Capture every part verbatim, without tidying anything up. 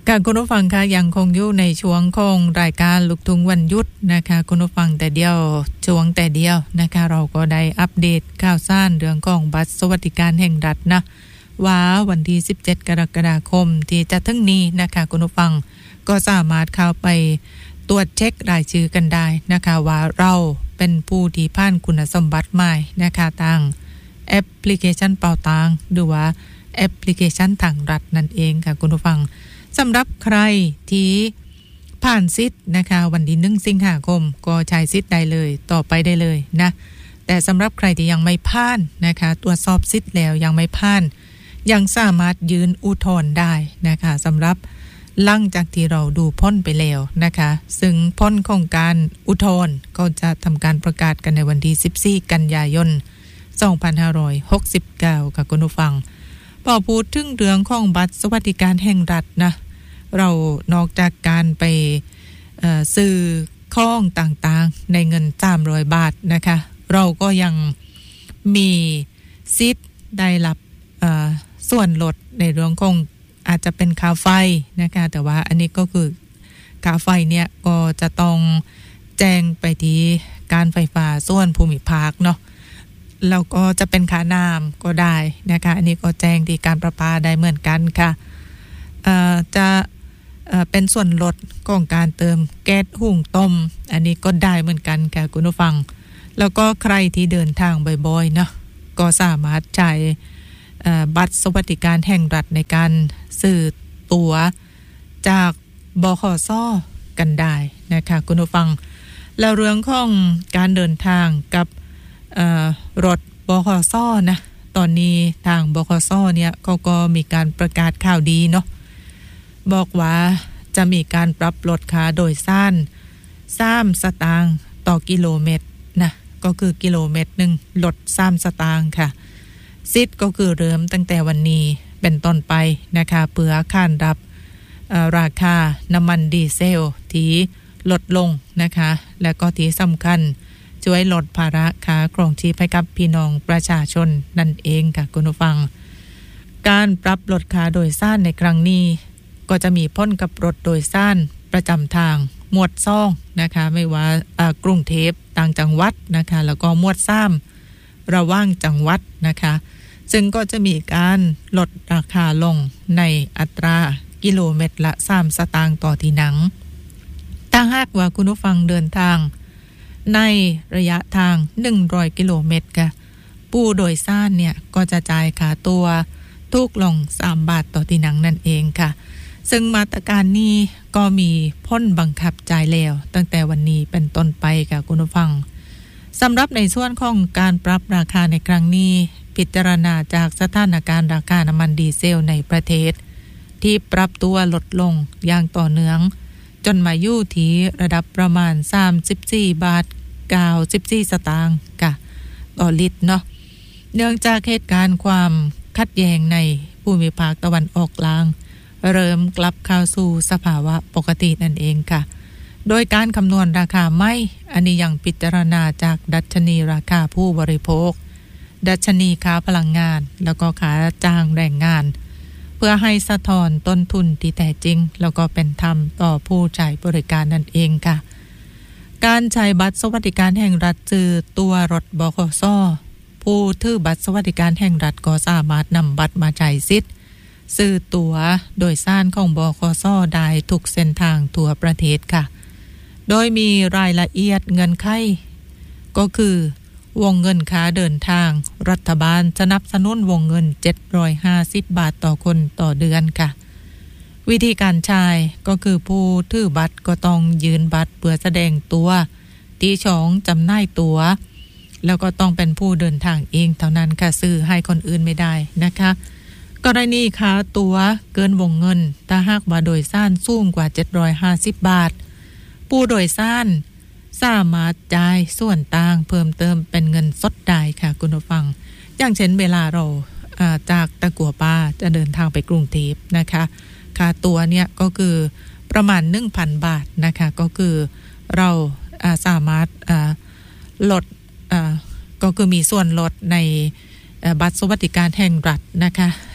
ค่ะคุณผู้ฟังคะยังคงอยู่ในช่วงของรายการลูกทุ่งวันหยุดนะคะคุณผู้ฟังแต่เดียวช่วงแต่เดียวนะคะเราก็ได้อัปเดตข่าวสารเรื่องของบัตรสวัสดิการแห่งรัฐนะว่าวันที่สิบเจ็ดกรกฎาคมที่จะถึงนี้นะคะคุณผู้ฟังก็สามารถเข้าไปตรวจเช็ครายชื่อกันได้นะคะว่าเราเป็นผู้ที่ผ่านคุณสมบัติใหม่นะคะทางแอปพลิเคชันเป่าตังหรือว่าแอปพลิเคชันทางรัฐนั่นเองค่ะคุณผู้ฟังสำหรับใครที่ผ่านสิทธิ์นะคะวันที่หนึ่งสิงหาคมก็ใช้สิทธิ์ได้เลยต่อไปได้เลยนะแต่สำหรับใครที่ยังไม่ผ่านนะคะตรวจสอบสิทธิ์แล้วยังไม่ผ่านยังสามารถยืนอุทธรณ์ได้นะคะสำหรับหลังจากที่เราดูพ้นไปแล้วนะคะซึ่งพ้นของการอุทธรณ์ก็จะทำการประกาศกันในวันที่สิบสี่กันยายนสองพันห้าร้อยหกสิบเก้าค่ะคุณผู้ฟังพอพูดถึงเรื่องของบัตรสวัสดิการแห่งรัฐนะเรานอกจากการไปเอ่อซื้อของต่างๆในเงินสามร้อยบาทนะคะเราก็ยังมีสิทธิ์ได้รับเอ่อส่วนลดในเรื่องของอาจจะเป็นค่าไฟนะคะแต่ว่าอันนี้ก็คือค่าไฟเนี่ยก็จะต้องแจ้งไปที่การไฟฟ้าส่วนภูมิภาคเนาะแล้วก็จะเป็นค่าน้ำก็ได้นะคะอันนี้ก็แจ้งที่การประปาได้เหมือนกันค่ะเอ่อจะเอ่อเป็นส่วนลดของการเติมแก๊สหุงต้มอันนี้ก็ได้เหมือนกันค่ะคุณผู้ฟังแล้วก็ใครที่เดินทางบ่อยๆเนาะก็สามารถใช้เอ่อบัตรสวัสดิการแห่งรัฐในการซื้อตั๋วจากบขส.กันได้นะคะคุณผู้ฟังแล้วเรื่องของการเดินทางกับเอ่อรถบขส.นะตอนนี้ทางบขส.เนี่ยเขาก็มีการประกาศข่าวดีเนาะบอกว่าจะมีการปรับลดค่าโดยสารสามสตางค์ต่อกิโลเมตรนะก็คือกิโลเมตรหนึ่งลดสามสตางค์ค่ะสิทธิ์ก็คือเริ่มตั้งแต่วันนี้เป็นต้นไปนะคะเพื่อขานรับราคาน้ำมันดีเซลที่ลดลงนะคะและก็ที่สำคัญช่วยลดภาระค่าครองชีพให้กับพี่น้องประชาชนนั่นเองค่ะคุณผู้ฟังการปรับลดค่าโดยสารในครั้งนี้ก็จะมีพ้นกับรถโดยสารประจำทางหมวดซ่องนะคะไม่ว่ากรุงเทพต่างจังหวัดนะคะแล้วก็หมวดซ้ำระหว่างจังหวัดนะคะซึ่งก็จะมีการลดราคาลงในอัตรากิโลเมตรละสามสตางค์ต่อที่นั่งถ้าหากว่าคุณผู้ฟังเดินทางในระยะทางหนึ่งร้อยกิโลเมตรค่ะผู้โดยสารเนี่ยก็จะจ่ายค่าตัวถูกลงสามบาทต่อที่นั่งนั่นเองค่ะซึ่งมาตรการนี้ก็มีพ้นบังคับจ่ายแล้วตั้งแต่วันนี้เป็นต้นไปค่ะคุณผู้ฟังสำหรับในส่วนของการปรับราคาในครั้งนี้พิจารณาจากสถานการณ์ราคาน้ำมันดีเซลในประเทศที่ปรับตัวลดลงอย่างต่อเนื่องจนมาอยู่ที่ระดับประมาณสามสิบสี่บาทเก้าสิบสี่สตางค์ค่ะต่อลิตรเนาะเนื่องจากเหตุการณ์ความขัดแย้งในภูมิภาคตะวันออกกลางเริ่มกลับเข้าสู่สภาวะปกตินั่นเองค่ะโดยการคำนวณราคาไม่อันนี้ยังพิจารณาจากดัชนีราคาผู้บริโภคดัชนีค่าพลังงานแล้วก็ค่าจ้างแรงงานเพื่อให้สะท้อนต้นทุนที่แท้จริงแล้วก็เป็นธรรมต่อผู้ใช้บริการนั่นเองค่ะการใช้บัตรสวัสดิการแห่งรัฐซื้อตัวรถบขส.ผู้ถือบัตรสวัสดิการแห่งรัฐก็สามารถนำบัตรมาใช้สิทธิ์ซื้อตั๋วโดยสารของบขส.ได้ทุกเส้นทางทั่วประเทศค่ะโดยมีรายละเอียดเงินไขก็คือวงเงินค่าเดินทางรัฐบาลสนับสนุนวงเงินเจ็ดร้อยห้าสิบบาทต่อคนต่อเดือนค่ะวิธีการใช้ก็คือผู้ถือบัตรก็ต้องยืนบัตรเพื่อแสดงตัวที่ช่องจำหน่ายตั๋วแล้วก็ต้องเป็นผู้เดินทางเองเท่านั้นค่ะซื้อให้คนอื่นไม่ได้นะคะกรณีค่าตั๋วเกินวงเงินถ้าหากว่าโดยสารสูงกว่าเจ็ดร้อยห้าสิบบาทผู้โดยสารสามารถจ่ายส่วนต่างเพิ่มเติมเป็นเงินสดได้ค่ะคุณผู้ฟังอย่างเช่นเวลาเราจากตะกัวป่าจะเดินทางไปกรุงเทพนะคะค่าตั๋วเนี่ยก็คือประมาณ หนึ่งพัน บาทนะคะก็คือเราสามารถลดก็คือมีส่วนลดในบัตรสวัสดิการแห่งรัฐนะคะ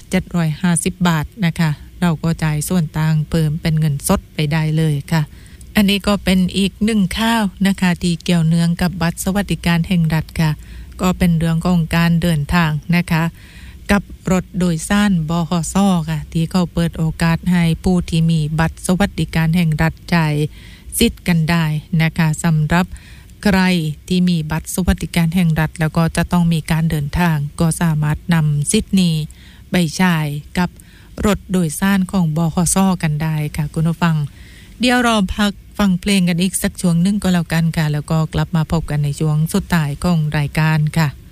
เจ็ดร้อยห้าสิบบาทนะคะเราก็จ่ายส่วนต่างเพิ่มเป็นเงินสดไปได้เลยค่ะอันนี้ก็เป็นอีกหนึ่งข่าวนะคะที่เกี่ยวเนื่องกับบัตรสวัสดิการแห่งรัฐค่ะก็เป็นเรื่องของการเดินทางนะคะกับรถโดยสารบขส.ค่ะที่เขาเปิดโอกาสให้ผู้ที่มีบัตรสวัสดิการแห่งรัฐจ่ายสิทธิ์กันได้นะคะสำหรับใครที่มีบัตรสวัสดิการแห่งรัฐแล้วก็จะต้องมีการเดินทางก็สามารถนำสิทธิ์นี้ไปใช้กับรถโดยสารของบขส.กันได้ค่ะคุณผู้ฟังเดี๋ยวเราพักฟังเพลงกันอีกสักช่วงนึงก็แล้วกันค่ะแล้วก็กลับมาพบกันในช่วงสุดท้ายของรายการค่ะ